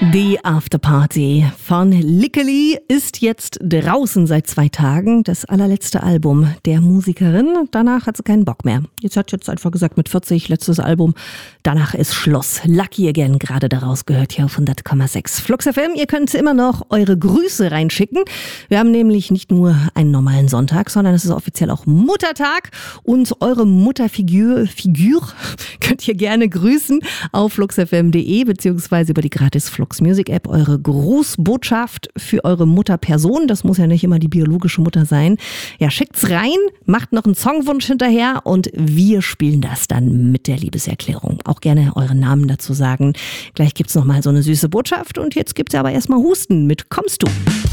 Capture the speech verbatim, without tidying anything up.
Die Afterparty von Lickeli ist jetzt draußen seit zwei Tagen. Das allerletzte Album der Musikerin. Danach hat sie keinen Bock mehr. Jetzt hat jetzt einfach gesagt, mit vierzig, letztes Album. Danach ist Schluss. Lucky Again, gerade daraus gehört hier auf hundert Komma sechs. Flux F M, ihr könnt immer noch eure Grüße reinschicken. Wir haben nämlich nicht nur einen normalen Sonntag, sondern es ist offiziell auch Muttertag. Und eure Mutterfigur Figur könnt ihr gerne grüßen auf flux f m punkt de beziehungsweise über die gratis Flux Music App. Eure Grußbotschaft für eure Mutterperson, das muss ja nicht immer die biologische Mutter sein. Ja, schickt's rein, macht noch einen Songwunsch hinterher und wir spielen das dann mit der Liebeserklärung. Auch gerne euren Namen dazu sagen. Gleich gibt's noch mal so eine süße Botschaft und jetzt gibt's aber erstmal Husten mit Kommst du?